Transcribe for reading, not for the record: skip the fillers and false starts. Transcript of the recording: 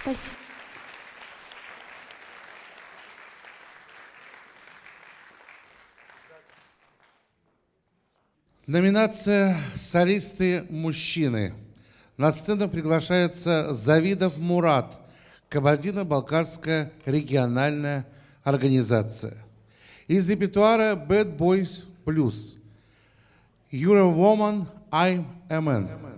Спасибо. Номинация «Солисты-мужчины». На сцену приглашается Завидов Мурат, Кабардино-Балкарская региональная организация. Из репертуара Bad Boys Blues. You're a woman, I'm a man.